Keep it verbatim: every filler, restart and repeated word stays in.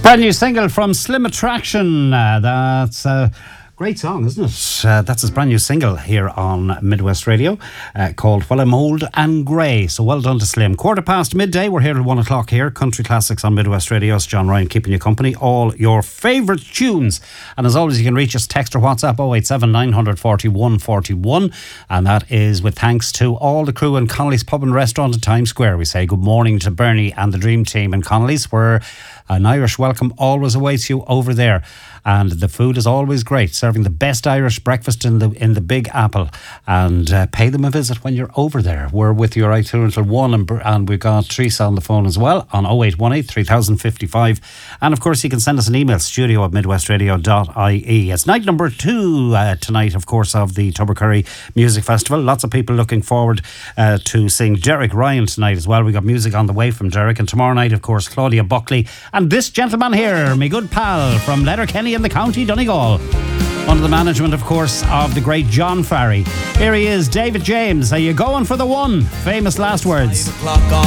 Brand new single from Slim Attraction. Uh, that's a great song, isn't it? Uh, that's his brand new single here on Midwest Radio uh, called While I'm Old and Grey. So well done to Slim. Quarter past midday. We're here at one o'clock here. Country Classics on Midwest Radio. It's John Ryan keeping you company. All your favourite tunes. And as always, you can reach us, text or WhatsApp oh eight seven, nine four one, four one. And that is with thanks to all the crew in Connolly's Pub and Restaurant in Times Square. We say good morning to Bernie and the Dream Team in Connolly's, where an Irish welcome always awaits you over there. And the food is always great, serving the best Irish breakfast in the in the Big Apple. And uh, pay them a visit when you're over there. We're with you right through until one, and, and we've got Teresa on the phone as well on oh eight one eight, three thousand fifty-five. And of course, you can send us an email, studio at midwestradio dot I E. It's night number two uh, tonight, of course, of the Tubbercurry Music Festival. Lots of people looking forward uh, to seeing Derek Ryan tonight as well. We got music on the way from Derek. And tomorrow night, of course, Claudia Buckley and this gentleman here, my good pal from Letterkenny in the County Donegal, under the management, of course, of the great John Farry. Here he is, David James. Are you going for the one? Famous last words.